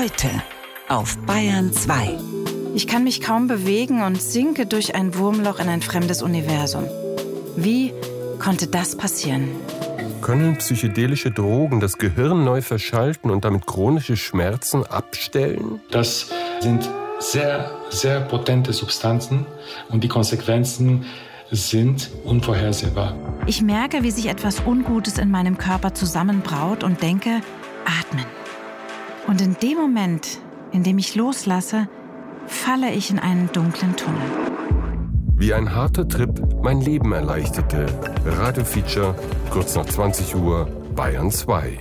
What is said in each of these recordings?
Heute auf Bayern 2. Ich kann mich kaum bewegen und sinke durch ein Wurmloch in ein fremdes Universum. Wie konnte das passieren? Können psychedelische Drogen das Gehirn neu verschalten und damit chronische Schmerzen abstellen? Das sind sehr, sehr potente Substanzen und die Konsequenzen sind unvorhersehbar. Ich merke, wie sich etwas Ungutes in meinem Körper zusammenbraut und denke, atmen. Und in dem Moment, in dem ich loslasse, falle ich in einen dunklen Tunnel. Wie ein harter Trip mein Leben erleichterte. Radio-Feature, kurz nach 20 Uhr, Bayern 2.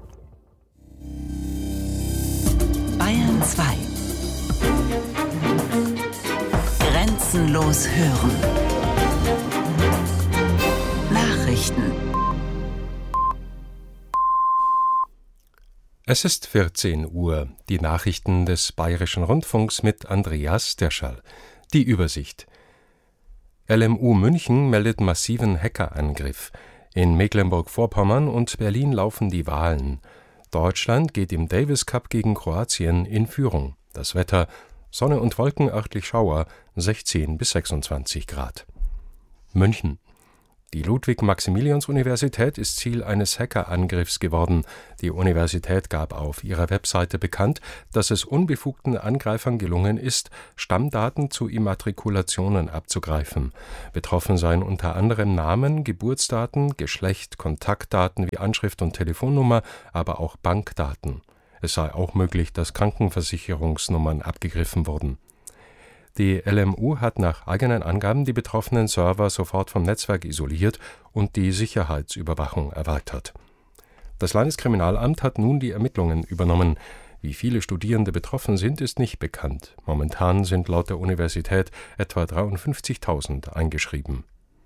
Bayern 2. Grenzenlos hören. Nachrichten. Es ist 14 Uhr. Die Nachrichten des Bayerischen Rundfunks mit Andreas Derschall. Die Übersicht. LMU München meldet massiven Hackerangriff. In Mecklenburg-Vorpommern und Berlin laufen die Wahlen. Deutschland geht im Davis Cup gegen Kroatien in Führung. Das Wetter: Sonne und Wolken, örtlich Schauer, 16 bis 26 Grad. München. Die Ludwig-Maximilians-Universität ist Ziel eines Hackerangriffs geworden. Die Universität gab auf ihrer Webseite bekannt, dass es unbefugten Angreifern gelungen ist, Stammdaten zu Immatrikulationen abzugreifen. Betroffen seien unter anderem Namen, Geburtsdaten, Geschlecht, Kontaktdaten wie Anschrift und Telefonnummer, aber auch Bankdaten. Es sei auch möglich, dass Krankenversicherungsnummern abgegriffen wurden. Die LMU hat nach eigenen Angaben die betroffenen Server sofort vom Netzwerk isoliert und die Sicherheitsüberwachung erweitert. Das Landeskriminalamt hat nun die Ermittlungen übernommen. Wie viele Studierende betroffen sind, ist nicht bekannt. Momentan sind laut der Universität etwa 53.000 eingeschrieben.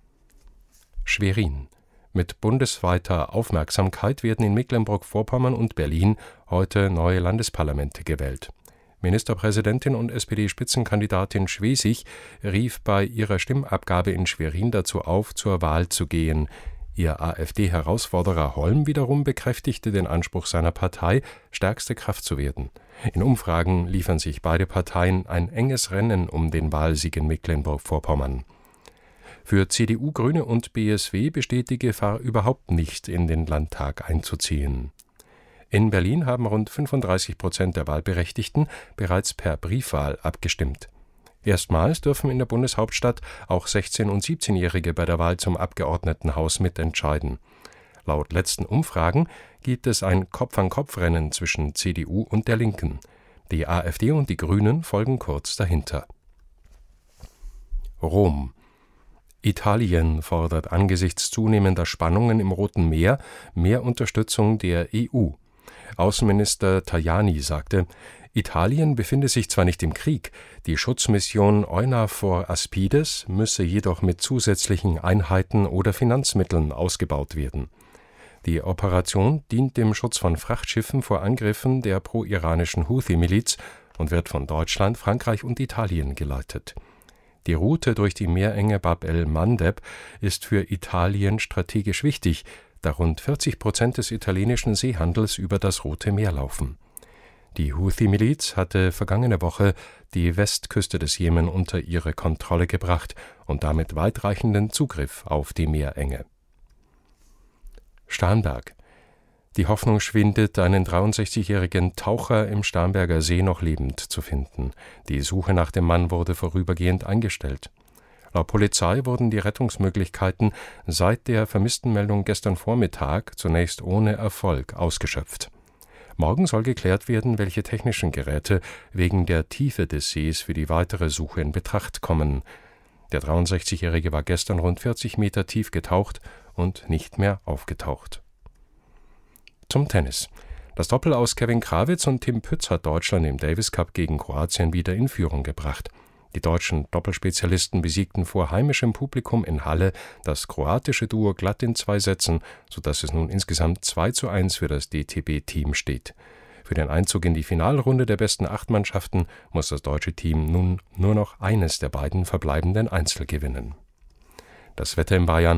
Schwerin. Mit bundesweiter Aufmerksamkeit werden in Mecklenburg-Vorpommern und Berlin heute neue Landesparlamente gewählt. Ministerpräsidentin und SPD-Spitzenkandidatin Schwesig rief bei ihrer Stimmabgabe in Schwerin dazu auf, zur Wahl zu gehen. Ihr AfD-Herausforderer Holm wiederum bekräftigte den Anspruch seiner Partei, stärkste Kraft zu werden. In Umfragen liefern sich beide Parteien ein enges Rennen um den Wahlsieg in Mecklenburg-Vorpommern. Für CDU, Grüne und BSW besteht die Gefahr überhaupt nicht, in den Landtag einzuziehen. In Berlin haben rund 35% der Wahlberechtigten bereits per Briefwahl abgestimmt. Erstmals dürfen in der Bundeshauptstadt auch 16- und 17-Jährige bei der Wahl zum Abgeordnetenhaus mitentscheiden. Laut letzten Umfragen gibt es ein Kopf-an-Kopf-Rennen zwischen CDU und der Linken. Die AfD und die Grünen folgen kurz dahinter. Rom. Italien fordert angesichts zunehmender Spannungen im Roten Meer mehr Unterstützung der EU. Außenminister Tajani sagte, Italien befinde sich zwar nicht im Krieg, die Schutzmission EUNAVFOR Aspides müsse jedoch mit zusätzlichen Einheiten oder Finanzmitteln ausgebaut werden. Die Operation dient dem Schutz von Frachtschiffen vor Angriffen der pro-iranischen Houthi-Miliz und wird von Deutschland, Frankreich und Italien geleitet. Die Route durch die Meerenge Bab el-Mandeb ist für Italien strategisch wichtig, da rund 40% des italienischen Seehandels über das Rote Meer laufen. Die Houthi-Miliz hatte vergangene Woche die Westküste des Jemen unter ihre Kontrolle gebracht und damit weitreichenden Zugriff auf die Meerenge. Starnberg. Die Hoffnung schwindet, einen 63-jährigen Taucher im Starnberger See noch lebend zu finden. Die Suche nach dem Mann wurde vorübergehend eingestellt. Laut Polizei wurden die Rettungsmöglichkeiten seit der Vermisstenmeldung gestern Vormittag zunächst ohne Erfolg ausgeschöpft. Morgen soll geklärt werden, welche technischen Geräte wegen der Tiefe des Sees für die weitere Suche in Betracht kommen. Der 63-Jährige war gestern rund 40 Meter tief getaucht und nicht mehr aufgetaucht. Zum Tennis. Das Doppel aus Kevin Krawitz und Tim Pütz hat Deutschland im Davis Cup gegen Kroatien wieder in Führung gebracht. Die deutschen Doppelspezialisten besiegten vor heimischem Publikum in Halle das kroatische Duo glatt in 2 Sätzen, sodass es nun insgesamt 2:1 für das DTB-Team steht. Für den Einzug in die Finalrunde der besten 8 Mannschaften muss das deutsche Team nun nur noch eines der beiden verbleibenden Einzel gewinnen. Das Wetter in Bayern: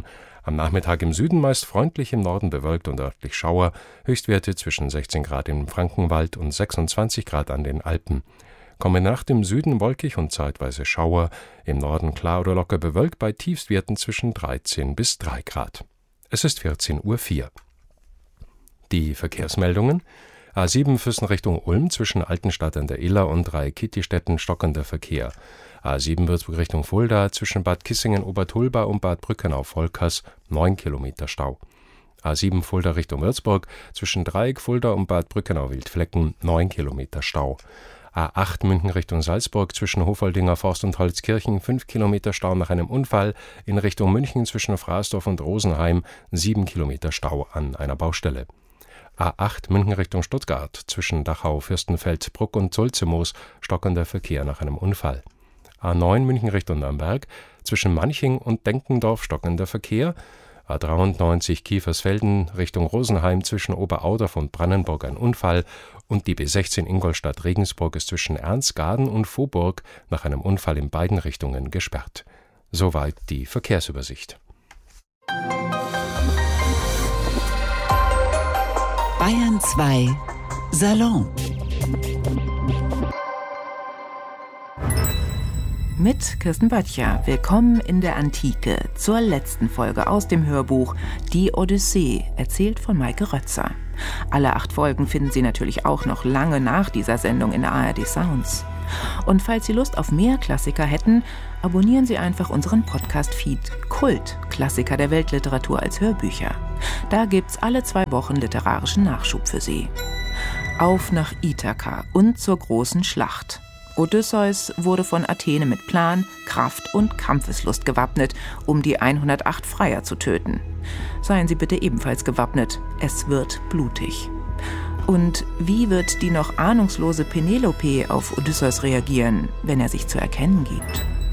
Am Nachmittag im Süden meist freundlich, im Norden bewölkt und örtlich Schauer, Höchstwerte zwischen 16 Grad im Frankenwald und 26 Grad an den Alpen. Kommende Nacht im Süden wolkig und zeitweise Schauer, im Norden klar oder locker bewölkt bei Tiefstwerten zwischen 13 bis 3 Grad. Es ist 14:04 Uhr. Die Verkehrsmeldungen: A7 Füssen Richtung Ulm zwischen Altenstadt an der Iller und Dreikitti-Städten stockender Verkehr. A7 Würzburg Richtung Fulda zwischen Bad Kissingen-Obertulba und Bad Brückenau-Volkers 9 Kilometer Stau. A7 Fulda Richtung Würzburg zwischen Dreieck, Fulda und Bad Brückenau-Wildflecken 9 Kilometer Stau. A8 München Richtung Salzburg zwischen Hofaldinger Forst und Holzkirchen 5 Kilometer Stau nach einem Unfall. In Richtung München zwischen Fraßdorf und Rosenheim 7 Kilometer Stau an einer Baustelle. A8 München Richtung Stuttgart zwischen Dachau, Fürstenfeld, Bruck und Sulzemoos stockender Verkehr nach einem Unfall. A9 München Richtung Nürnberg zwischen Manching und Denkendorf stockender Verkehr. A93 Kiefersfelden Richtung Rosenheim zwischen Oberaudorf und Brannenburg ein Unfall. Und die B16 Ingolstadt-Regensburg ist zwischen Ernstgaden und Vohburg nach einem Unfall in beiden Richtungen gesperrt. Soweit die Verkehrsübersicht. Bayern 2 Salon. Mit Kirsten Böttcher. Willkommen in der Antike zur letzten Folge aus dem Hörbuch Die Odyssee, erzählt von Maike Rötzer. Alle 8 Folgen finden Sie natürlich auch noch lange nach dieser Sendung in der ARD Sounds. Und falls Sie Lust auf mehr Klassiker hätten, abonnieren Sie einfach unseren Podcast-Feed Kult, Klassiker der Weltliteratur als Hörbücher. Da gibt's alle 2 Wochen literarischen Nachschub für Sie. Auf nach Ithaka und zur großen Schlacht. Odysseus wurde von Athene mit Plan, Kraft und Kampfeslust gewappnet, um die 108 Freier zu töten. Seien Sie bitte ebenfalls gewappnet, es wird blutig. Und wie wird die noch ahnungslose Penelope auf Odysseus reagieren, wenn er sich zu erkennen gibt?